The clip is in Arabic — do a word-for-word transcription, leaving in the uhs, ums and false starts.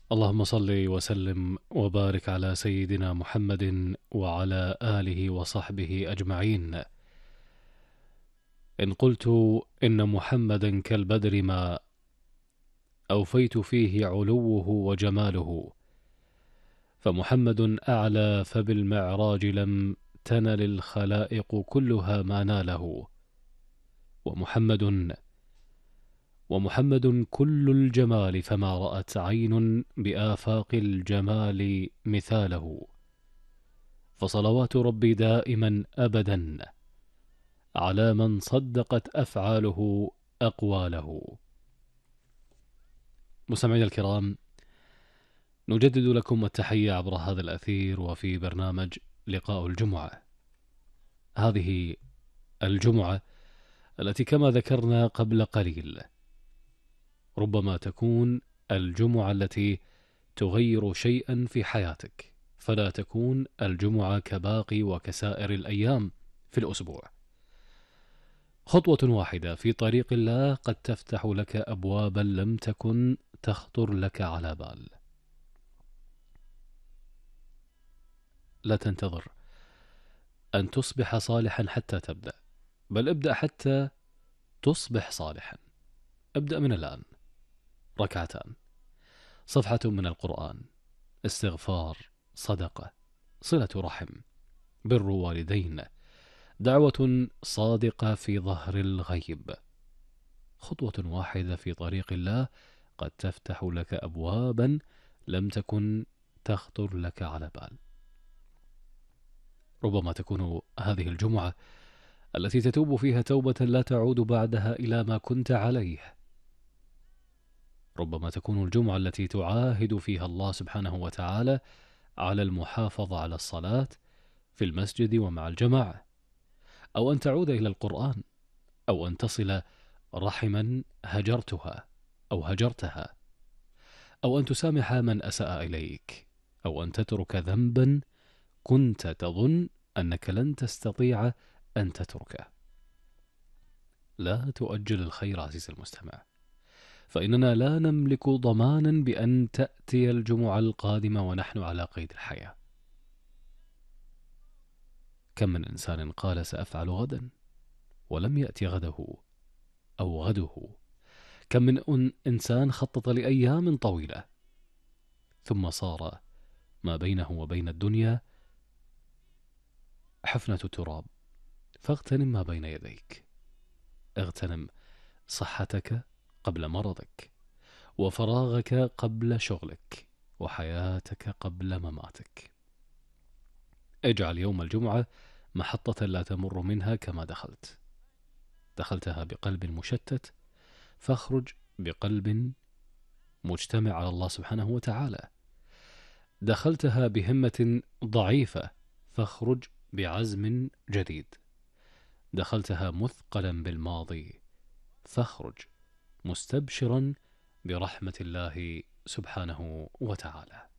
اللهم صل وسلم وبارك على سيدنا محمد وعلى آله وصحبه أجمعين. إن قلت إن محمدا كالبدر ما أوفيت فيه علوه وجماله، فمحمد أعلى فبالمعراج لم تنل الخلائق كلها ما ناله. ومحمد ومحمد كل الجمال، فما رأت عين بآفاق الجمال مثاله. فصلوات ربي دائما أبدا على من صدقت أفعاله أقواله. مستمعينا الكرام، نجدد لكم التحية عبر هذا الأثير وفي برنامج لقاء الجمعة. هذه الجمعة التي كما ذكرنا قبل قليل ربما تكون الجمعة التي تغير شيئا في حياتك، فلا تكون الجمعة كباقي وكسائر الأيام في الأسبوع. خطوة واحدة في طريق الله قد تفتح لك أبوابا لم تكن تخطر لك على بال. لا تنتظر أن تصبح صالحا حتى تبدأ، بل ابدأ حتى تصبح صالحا. ابدأ من الآن. ركعتان، صفحة من القرآن، استغفار، صدقة، صلة رحم، بر والدين، دعوة صادقة في ظهر الغيب. خطوة واحدة في طريق الله قد تفتح لك أبوابا لم تكن تخطر لك على بال. ربما تكون هذه الجمعة التي تتوب فيها توبة لا تعود بعدها إلى ما كنت عليه. ربما تكون الجمعة التي تعاهد فيها الله سبحانه وتعالى على المحافظة على الصلاة في المسجد ومع الجماعة، أو أن تعود إلى القرآن، أو أن تصل رحما هجرتها أو هجرتها، أو أن تسامح من أساء إليك، أو أن تترك ذنبا كنت تظن أنك لن تستطيع أن تتركه. لا تؤجل الخير عزيزي المستمع، فإننا لا نملك ضمانا بأن تأتي الجمعة القادمة ونحن على قيد الحياة. كم من إنسان قال سأفعل غدا ولم يأتي غده أو غده. كم من إنسان خطط لأيام طويلة ثم صار ما بينه وبين الدنيا حفنة تراب. فاغتنم ما بين يديك. اغتنم صحتك قبل مرضك، وفراغك قبل شغلك، وحياتك قبل مماتك. اجعل يوم الجمعة محطة لا تمر منها كما دخلت. دخلتها بقلب مشتت، فاخرج بقلب مجتمع على الله سبحانه وتعالى. دخلتها بهمة ضعيفة، فاخرج بعزم جديد. دخلتها مثقلا بالماضي، فاخرج مستبشرا برحمة الله سبحانه وتعالى.